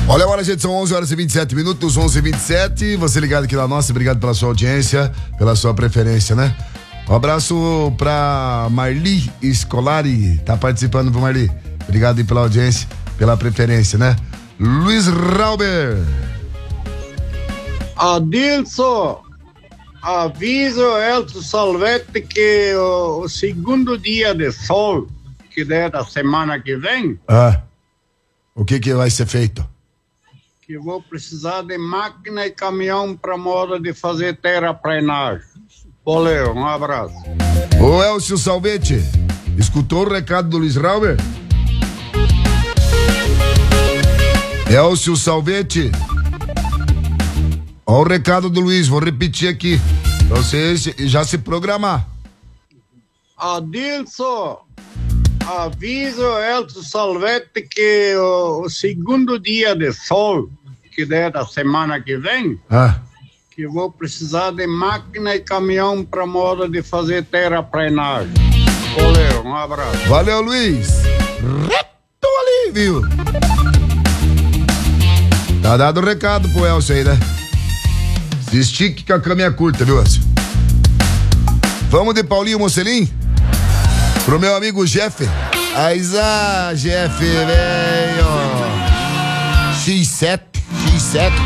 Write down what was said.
Olha, agora, gente, são 11h27, 11h27. Você ligado aqui na nossa, obrigado pela sua audiência, pela sua preferência, né? Um abraço pra Marli Scolari, tá participando, viu, Marli? Obrigado aí pela audiência, pela preferência, né? Luiz Rauber. Adilson, avisa o Elton Salvetti que o segundo dia de sol, que é da semana que vem, O que vai ser feito? que eu vou precisar de máquina e caminhão para moda de fazer terraplenagem. Valeu, um abraço. Ô Elcio Salvetti, escutou o recado do Luiz Rauber? Elcio Salvetti, ó o recado do Luiz, vou repetir aqui, pra você já se programar. Adilson, avisa o Elton Salvetti que o segundo dia de sol, que é da semana que vem, que eu vou precisar de máquina e caminhão para moda de fazer terraplenagem. Valeu, um abraço. Valeu, Luiz. Reto ali, viu? Tá dado o recado pro Elcio aí, né? Se estique que a cama é curta, viu, Elcio? Vamos de Paulinho Mocelin? Pro meu amigo Jeff. Jeff, velho. X7.